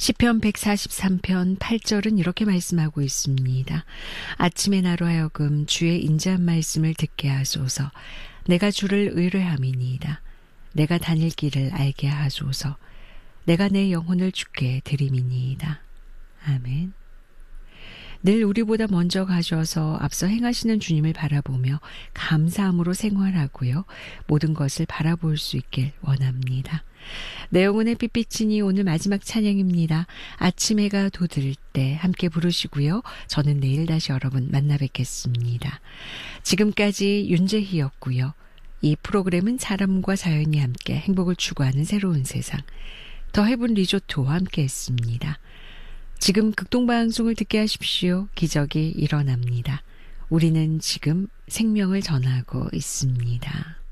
시편 143편 8절은 이렇게 말씀하고 있습니다. 아침에 나로 하여금 주의 인자한 말씀을 듣게 하소서. 내가 주를 의뢰함이니이다. 내가 다닐 길을 알게 하소서. 내가 내 영혼을 주께 드림이니이다. 아멘. 늘 우리보다 먼저 가셔서 앞서 행하시는 주님을 바라보며 감사함으로 생활하고요. 모든 것을 바라볼 수 있길 원합니다. 내 영혼의 빛비치니 오늘 마지막 찬양입니다. 아침 해가 돋을 때 함께 부르시고요. 저는 내일 다시 여러분 만나 뵙겠습니다. 지금까지 윤재희였고요. 이 프로그램은 사람과 자연이 함께 행복을 추구하는 새로운 세상 더 헤븐 리조트와 함께 했습니다. 지금 극동방송을 듣게 하십시오. 기적이 일어납니다. 우리는 지금 생명을 전하고 있습니다.